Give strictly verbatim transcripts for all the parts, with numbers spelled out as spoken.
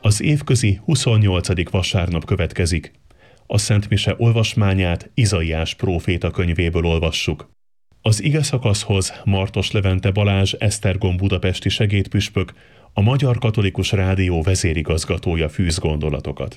Az évközi huszonnyolcadik vasárnap következik. A Szent Mise olvasmányát Izaiás próféta könyvéből olvassuk. Az ige szakaszhoz Martos Levente Balázs Esztergom budapesti segédpüspök, a Magyar Katolikus Rádió vezérigazgatója fűz gondolatokat.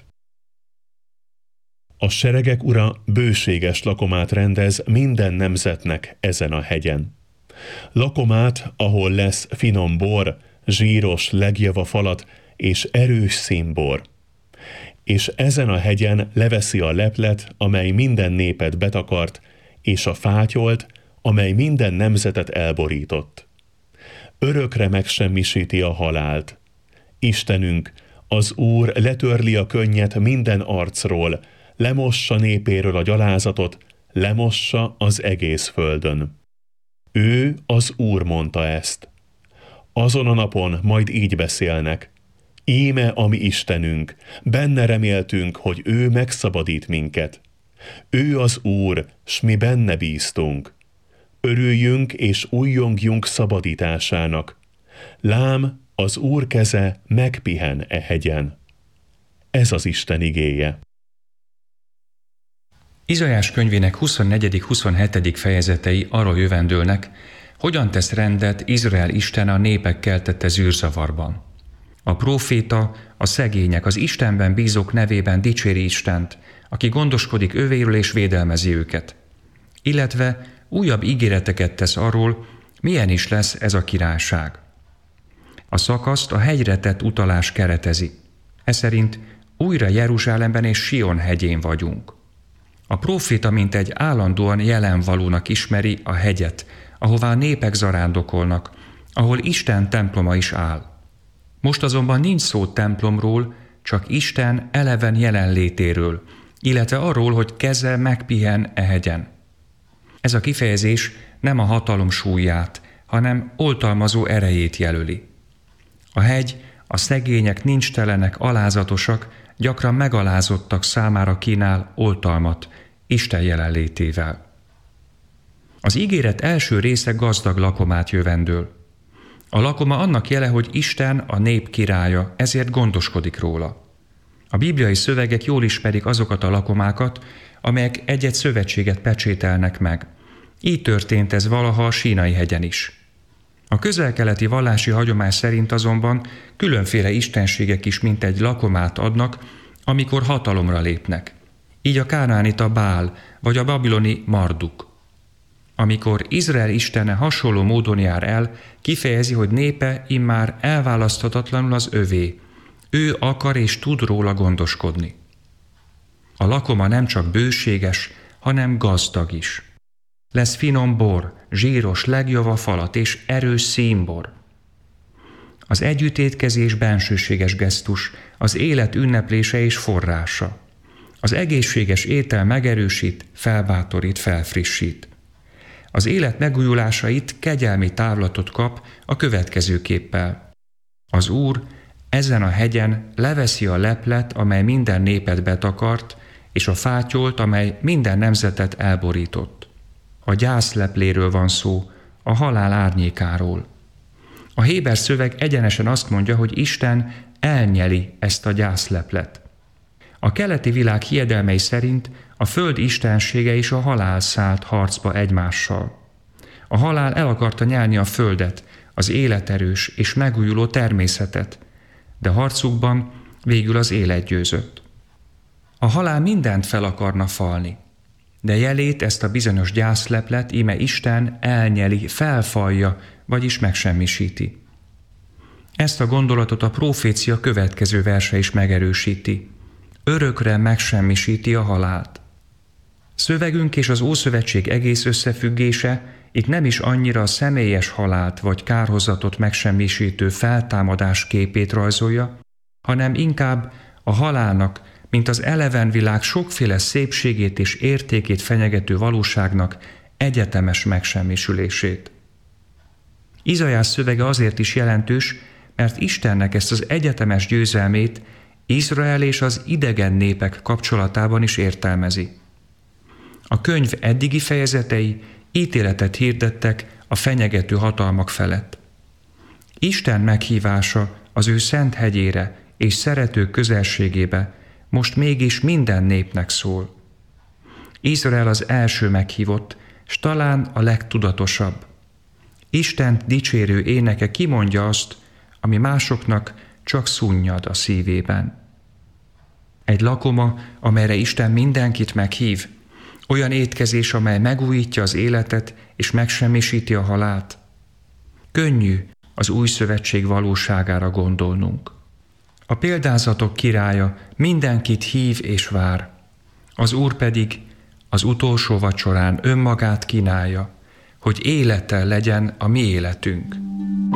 A seregek ura bőséges lakomát rendez minden nemzetnek ezen a hegyen. Lakomát, ahol lesz finom bor, zsíros legjava falat és erős színbor. És ezen a hegyen leveszi a leplet, amely minden népet betakart, és a fátyolt, amely minden nemzetet elborított. Örökre megsemmisíti a halált. Istenünk, az Úr letörli a könnyet minden arcról, lemossa népéről a gyalázatot, lemossa az egész földön. Ő, az Úr mondta ezt. Azon a napon majd így beszélnek. Íme a mi Istenünk, benne reméltünk, hogy ő megszabadít minket. Ő az Úr, s mi benne bíztunk. Örüljünk és újjongjunk szabadításának. Lám, az Úr keze megpihen e hegyen. Ez az Isten igéje. Izaiás könyvének huszonnegyedik-huszonhetedik fejezetei arról jövendőlnek, hogyan tesz rendet Izrael Isten a népek keltette zűrzavarban. A próféta a szegények, az Istenben bízók nevében dicséri Istent, aki gondoskodik övéről és védelmezi őket. Illetve újabb ígéreteket tesz arról, milyen is lesz ez a királyság. A szakaszt a hegyre tett utalás keretezi. Eszerint újra Jeruzsálemben és Sion hegyén vagyunk. A próféta mintegy állandóan jelenvalónak ismeri a hegyet, ahová a népek zarándokolnak, ahol Isten temploma is áll. Most azonban nincs szó templomról, csak Isten eleven jelenlétéről, illetve arról, hogy keze megpihen e hegyen. Ez a kifejezés nem a hatalom súlyát, hanem oltalmazó erejét jelöli. A hegy a szegények, nincstelenek, alázatosak, gyakran megalázottak számára kínál oltalmat Isten jelenlétével. Az ígéret első része gazdag lakomát jövendől. A lakoma annak jele, hogy Isten a nép királya, ezért gondoskodik róla. A bibliai szövegek jól ismerik azokat a lakomákat, amelyek egy-egy szövetséget pecsételnek meg. Így történt ez valaha a Sínai hegyen is. A közel-keleti vallási hagyomány szerint azonban különféle istenségek is mintegy lakomát adnak, amikor hatalomra lépnek. Így a kánaánita Bál vagy a babiloni Marduk. Amikor Izrael istene hasonló módon jár el, kifejezi, hogy népe immár elválaszthatatlanul az övé. Ő akar és tud róla gondoskodni. A lakoma nem csak bőséges, hanem gazdag is. Lesz finom bor, zsíros legjava falat és erős színbor. Az együttétkezés bensőséges gesztus, az élet ünneplése és forrása. Az egészséges étel megerősít, felbátorít, felfrissít. Az élet megújulásait kegyelmi távlatot kap a következőképpel. Az Úr ezen a hegyen leveszi a leplet, amely minden népet betakart, és a fátyolt, amely minden nemzetet elborított. A gyászlepléről van szó, a halál árnyékáról. A héber szöveg egyenesen azt mondja, hogy Isten elnyeli ezt a gyászleplet. A keleti világ hiedelmei szerint a föld istensége és a halál szállt harcba egymással. A halál el akarta nyelni a földet, az életerős és megújuló természetet, de harcukban végül az élet győzött. A halál mindent fel akarna falni, de jelét, ezt a bizonyos gyászleplet íme Isten elnyeli, felfalja, vagyis megsemmisíti. Ezt a gondolatot a profécia következő verse is megerősíti. Örökre megsemmisíti a halált. Szövegünk és az Ószövetség egész összefüggése itt nem is annyira a személyes halált vagy kárhozatot megsemmisítő feltámadás képét rajzolja, hanem inkább a halálnak, mint az eleven világ sokféle szépségét és értékét fenyegető valóságnak egyetemes megsemmisülését. Izaiás szövege azért is jelentős, mert Istennek ezt az egyetemes győzelmét Izrael és az idegen népek kapcsolatában is értelmezi. A könyv eddigi fejezetei ítéletet hirdettek a fenyegető hatalmak felett. Isten meghívása az ő szent hegyére és szerető közelségébe most mégis minden népnek szól. Izrael az első meghívott, s talán a legtudatosabb. Istent dicsérő éneke kimondja azt, ami másoknak csak szunnyad a szívében. Egy lakoma, amelyre Isten mindenkit meghív, olyan étkezés, amely megújítja az életet és megsemmisíti a halált. Könnyű az új szövetség valóságára gondolnunk. A példázatok királya mindenkit hív és vár, az Úr pedig az utolsó vacsorán önmagát kínálja, hogy élettel legyen a mi életünk.